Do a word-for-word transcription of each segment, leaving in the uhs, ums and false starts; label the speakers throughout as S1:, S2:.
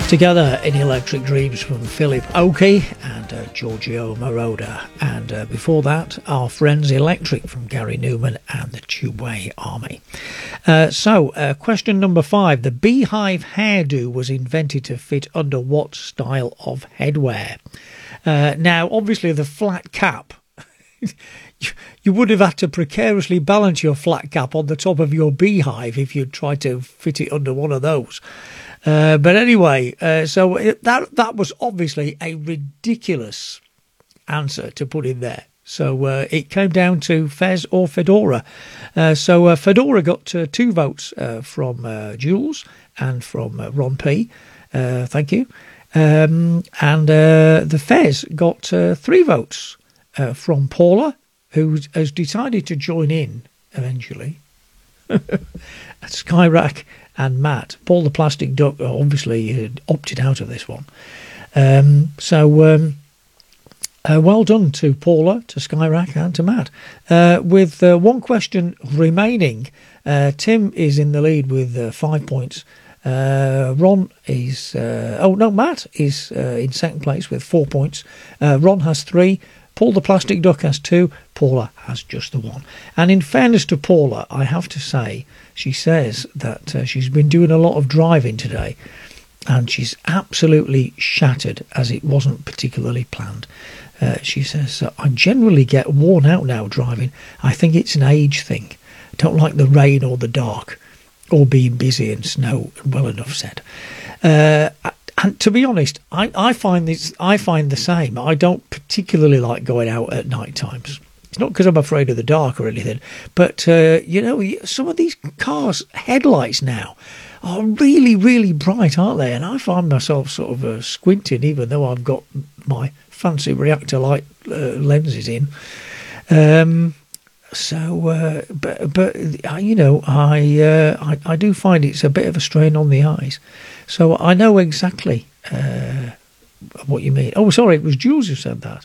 S1: Together in Electric Dreams from Philip Oakey and uh, Giorgio Moroder. And uh, before that, our friends Electric from Gary Newman and the Tubeway Army. Uh, so, uh, question number five. The beehive hairdo was invented to fit under what style of headwear? Uh, now, obviously, the flat cap. You would have had to precariously balance your flat cap on the top of your beehive if you'd tried to fit it under one of those. Uh, but anyway, uh, so it, that that was obviously a ridiculous answer to put in there. So uh, it came down to Fez or Fedora. Uh, so uh, Fedora got uh, two votes uh, from uh, Jules and from uh, Ron P. Uh, thank you. Um, and uh, the Fez got uh, three votes uh, from Paula, who has decided to join in eventually. Skyrack and Matt. Paul the Plastic Duck obviously uh, opted out of this one. Um, so um, uh, well done to Paula, to Skyrack and to Matt. Uh, with uh, one question remaining, uh, Tim is in the lead with uh, five points. Uh, Ron is... Uh, oh, no, Matt is uh, in second place with four points. Uh, Ron has three. Paul the Plastic Duck has two. Paula has just the one. And in fairness to Paula, I have to say, she says that uh, she's been doing a lot of driving today and she's absolutely shattered as it wasn't particularly planned. Uh, she says, I generally get worn out now driving. I think it's an age thing. I don't like the rain or the dark or being busy and snow. Well enough said. Uh, And to be honest, I, I find this. I find the same. I don't particularly like going out at night times. It's not because I'm afraid of the dark or anything, but uh, you know, some of these cars' headlights now are really, really bright, aren't they? And I find myself sort of uh, squinting, even though I've got my fancy reactor light uh, lenses in. Um, so, uh, but but uh, you know, I, uh, I I do find it's a bit of a strain on the eyes. So I know exactly uh, what you mean. Oh, sorry, it was Jules who said that.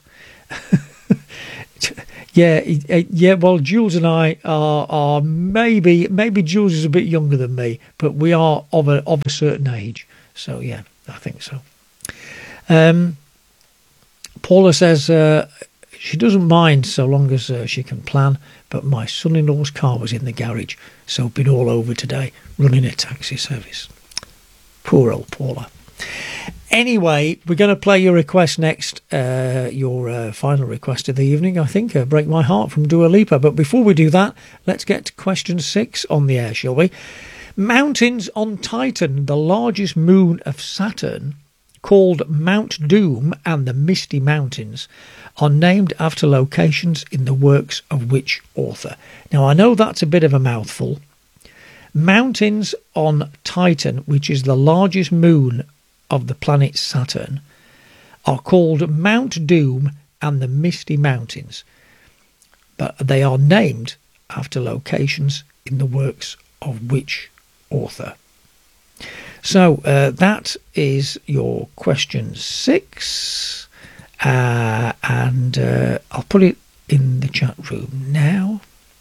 S1: yeah, yeah. Well, Jules and I are, are maybe maybe Jules is a bit younger than me, but we are of a of a certain age. So yeah, I think so. Um, Paula says uh, she doesn't mind so long as uh, she can plan. But my son-in-law's car was in the garage, so been all over today running a taxi service. Poor old Paula. Anyway, we're going to play your request next, uh, your uh, final request of the evening, I think, uh, Break My Heart from Dua Lipa. But before we do that, let's get to question six on the air, shall we? Mountains on Titan, the largest moon of Saturn, called Mount Doom and the Misty Mountains, are named after locations in the works of which author? Now, I know that's a bit of a mouthful. Mountains on Titan, which is the largest moon of the planet Saturn, are called Mount Doom and the Misty Mountains, but they are named after locations in the works of which author? So uh, that is your question six, uh, and uh, I'll put it in the chat room now.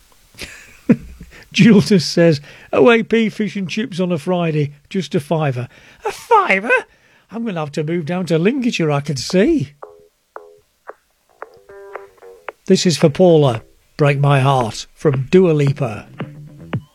S1: Jules says, O A P fish and chips on a Friday, just a fiver. A fiver? I'm going to have to move down to Lincolnshire, I can see. This is for Paula, Break My Heart, from Dua Lipa.